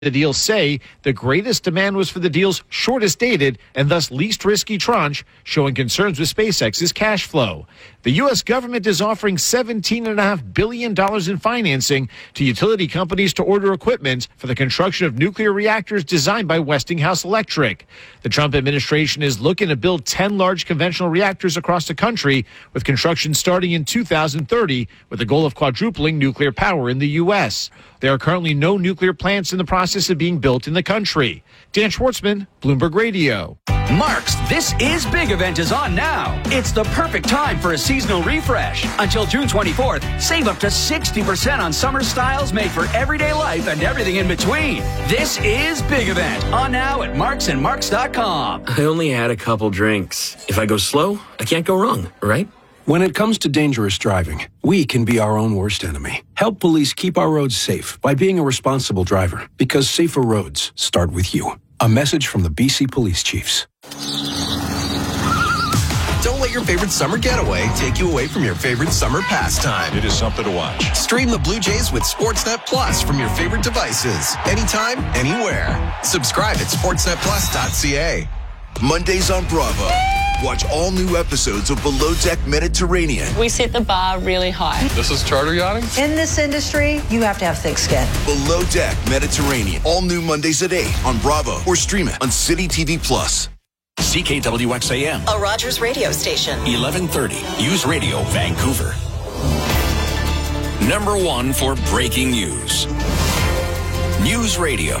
The deals say the greatest demand was for the deal's shortest dated and thus least risky tranche, showing concerns with SpaceX's cash flow. The U.S. government is offering $17.5 billion in financing to utility companies to order equipment for the construction of nuclear reactors designed by Westinghouse Electric. The Trump administration is looking to build 10 large conventional reactors across the country, with construction starting in 2030, with the goal of quadrupling nuclear power in the U.S. There are currently no nuclear plants in the process of being built in the country. Dan Schwartzman, Bloomberg Radio. Mark's This Is Big event is on now. It's the perfect time for a seasonal refresh. Until June 24th, save up to 60% on summer styles made for everyday life and everything in between. This Is Big event on now at marksandmarks.com. I only had a couple drinks. If I go slow, I can't go wrong, right? When it comes to dangerous driving, we can be our own worst enemy. Help police keep our roads safe by being a responsible driver, because safer roads start with you. A message from the BC Police Chiefs. Don't let your favorite summer getaway take you away from your favorite summer pastime. It is something to watch. Stream the Blue Jays with Sportsnet Plus from your favorite devices. Anytime, anywhere. Subscribe at sportsnetplus.ca. Mondays on Bravo. Watch all new episodes of Below Deck Mediterranean. We set the bar really high. This is charter yachting? In this industry, you have to have thick skin. Below Deck Mediterranean. All new Mondays at 8 on Bravo or stream it on City TV Plus. CKWXAM. A Rogers radio station. 1130. News Radio, Vancouver. Number one for breaking news. News Radio.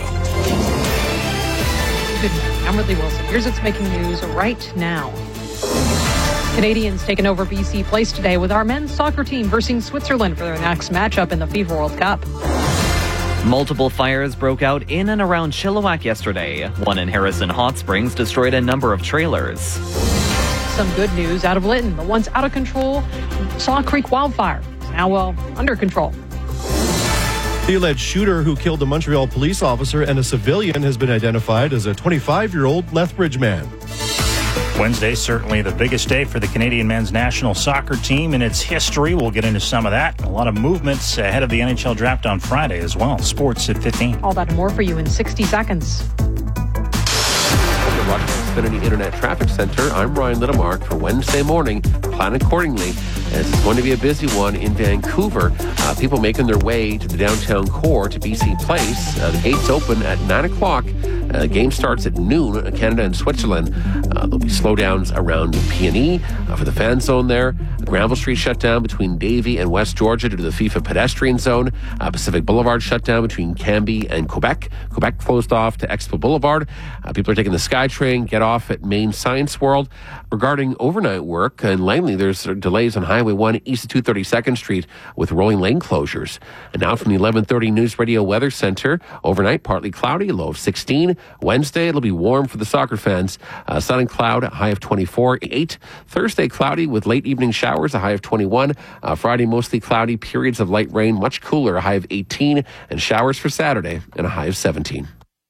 Good morning. I'm Ridley Wilson. Here's what's making news right now. Canadians taking over BC Place today with our men's soccer team versus Switzerland for their next matchup in the FIFA World Cup. Multiple fires broke out in and around Chilliwack yesterday. One in Harrison Hot Springs destroyed a number of trailers. Some good news out of Lytton. The once out of control Saw Creek wildfire is now under control. The alleged shooter who killed a Montreal police officer and a civilian has been identified as a 25-year-old Lethbridge man. Wednesday, certainly the biggest day for the Canadian men's national soccer team in its history. We'll get into some of that. A lot of movements ahead of the NHL draft on Friday as well. Sports at 15. All that and more for you in 60 seconds. From the Rogers Xfinity Internet Traffic Center, I'm Ryan Littlemark for Wednesday morning. Plan accordingly, as it's going to be a busy one in Vancouver. People making their way to the downtown core to BC Place. The gates open at 9 o'clock. Game starts at noon, Canada and Switzerland. There'll be slowdowns around P&E for the fan zone there. Granville Street shut down between Davie and West Georgia due to the FIFA pedestrian zone. Pacific Boulevard shut down between Cambie and Quebec. Quebec closed off to Expo Boulevard. People are taking the SkyTrain, get off at Main Science World. Regarding overnight work in Langley, there's delays on Highway 1 east of 232nd Street with rolling lane closures. And now from the 1130 News Radio Weather Center, overnight partly cloudy, low of 16. Wednesday, it'll be warm for the soccer fans. Sun and cloud, a high of 24. 8. Thursday, cloudy with late evening showers, a high of 21. Friday, mostly cloudy, periods of light rain, much cooler, a high of 18. And showers for Saturday, and a high of 17.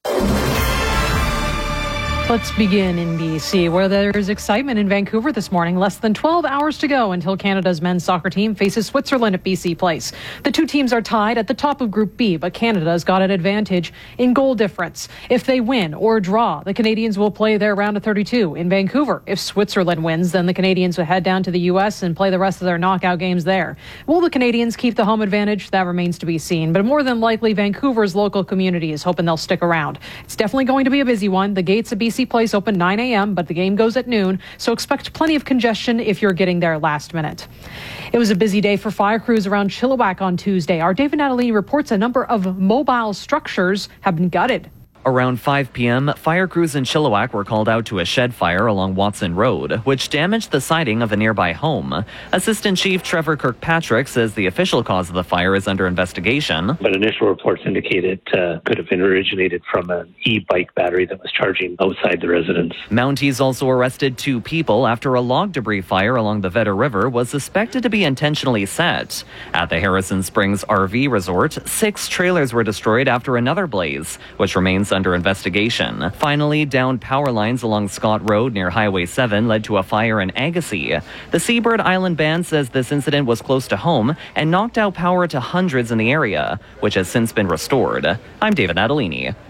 Let's begin in BC, where there's excitement in Vancouver this morning. Less than 12 hours to go until Canada's men's soccer team faces Switzerland at BC Place. The two teams are tied at the top of Group B, but Canada's got an advantage in goal difference. If they win or draw, the Canadians will play their round of 32 in Vancouver. If Switzerland wins, then the Canadians will head down to the U.S. and play the rest of their knockout games there. Will the Canadians keep the home advantage? That remains to be seen. But more than likely, Vancouver's local community is hoping they'll stick around. It's definitely going to be a busy one. The gates at BC Place open 9 a.m., but the game goes at noon, so expect plenty of congestion if you're getting there last minute. It was a busy day for fire crews around Chilliwack on Tuesday. Our David Natalini reports a number of mobile structures have been gutted. Around 5 p.m., fire crews in Chilliwack were called out to a shed fire along Watson Road, which damaged the siding of a nearby home. Assistant Chief Trevor Kirkpatrick says the official cause of the fire is under investigation. But initial reports indicate it could have originated from an e-bike battery that was charging outside the residence. Mounties also arrested 2 people after a log debris fire along the Vedder River was suspected to be intentionally set. At the Harrison Springs RV Resort, 6 trailers were destroyed after another blaze, which remains incidents under investigation. Finally, downed power lines along Scott Road near Highway 7 led to a fire in Agassiz. The Seabird Island Band says this incident was close to home and knocked out power to hundreds in the area, which has since been restored. I'm David Natalini.